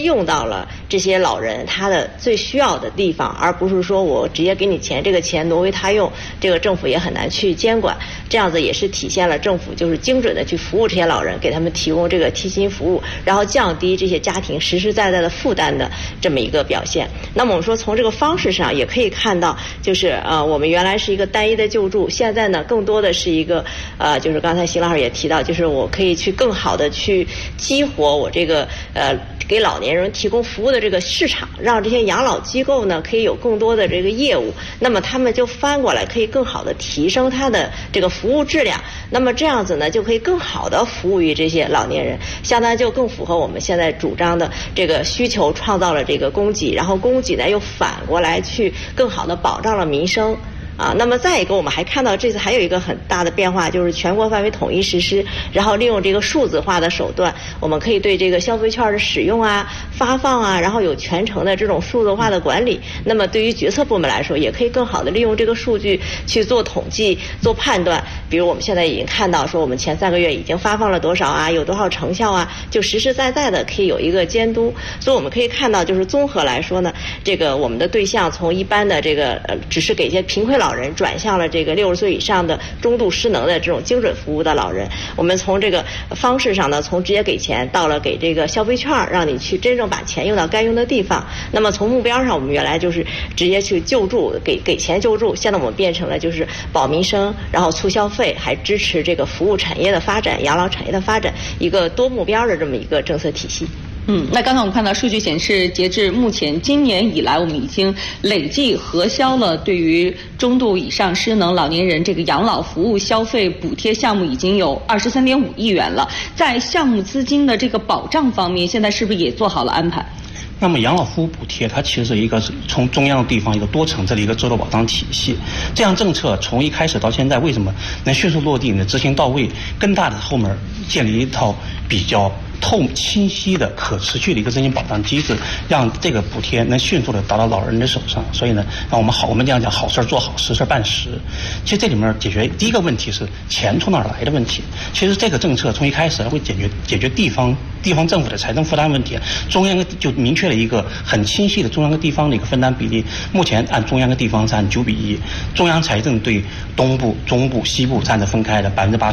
用到了这些老人他的最需要的地方，而不是说我直接给你钱，这个钱挪为他用，这个政府也很难去监管。这样子也是体现了政府就是精准的去服务这些老人，给他们提供这个贴心服务，然后降低这些家庭实实在在的负担的这么一个表现。那么我们说从这个方式上也可以看到，就是我们原来是一个单一的救助，现在呢更多的是一个就是刚才邢老师也提到，就是我可以去更好的去激活我这个给老年人提供服务的这个市场，让这些养老机构呢可以有更多的这个业务，那么他们就翻过来可以更好的提升他的这个服务质量，那么这样子呢就可以更好的服务于这些老年人，相当于就更符合我们现在主张的这个需求，创造了这个供给，然后供给呢又反过来去更好的保障了民生。那么再一个，我们还看到这次还有一个很大的变化，就是全国范围统一实施，然后利用这个数字化的手段，我们可以对这个消费券的使用发放然后有全程的这种数字化的管理。那么对于决策部门来说，也可以更好的利用这个数据去做统计、做判断。比如我们现在已经看到说，我们前3个月已经发放了多少有多少成效就实实在在的可以有一个监督。所以我们可以看到，就是综合来说呢，这个我们的对象从一般的这个只是给一些贫困老人转向了这个60岁以上的中度失能的这种精准服务的老人。我们从这个方式上呢，从直接给钱到了给这个消费券，让你去真正把钱用到该用的地方。那么从目标上，我们原来就是直接去救助，给钱救助，现在我们变成了就是保民生，然后促消费，还支持这个服务产业的发展、养老产业的发展，一个多目标的这么一个政策体系。 那刚才我们看到数据显示，截至目前今年以来，我们已经累计核销了对于中度以上失能老年人这个养老服务消费补贴项目已经有23.5亿元了。在项目资金的这个保障方面，现在是不是也做好了安排？ 那么养老服务补贴它其实是一个从中央地方一个多层次的一个制度保障体系，这样政策从一开始到现在为什么能迅速落地呢？执行到位，更大的后面建立一套比较清晰的可持续的一个资金保障机制，让这个补贴能迅速的达到老人的手上。所以呢，让我们这样讲，好事做好，实事办实。其实这里面解决第一个问题是钱从哪儿来的问题。其实这个政策从一开始会解决地方政府的财政负担问题，中央就明确了一个很清晰的中央跟地方的一个分担比例。目前按中央跟地方是按9:1，中央财政对东部、中部、西部占着分开的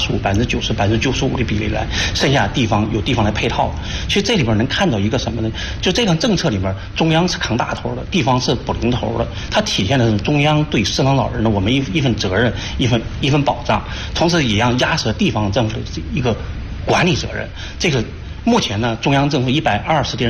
85%、90%、95%的比例来，剩下地方有地方来配套。其实这里边能看到一个什么呢？就这个政策里边，中央是扛大头的，地方是补零头的。它体现的是中央对失能老人的我们一份责任，一份保障，同时也让压实地方政府的一个管理责任。这个目前呢，中央政府120的人